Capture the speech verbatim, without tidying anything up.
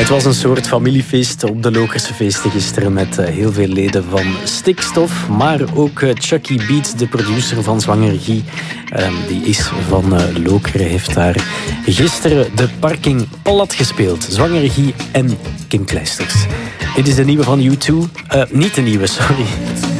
Het was een soort familiefeest op de Lokerse feesten gisteren met heel veel leden van Stikstof. Maar ook Chucky Beats, de producer van Zwangere Guy, die is van Lokeren, heeft daar gisteren de parking plat gespeeld. Zwangere Guy en Kim Kleisters. Dit is de nieuwe van U twee. Uh, niet de nieuwe, sorry.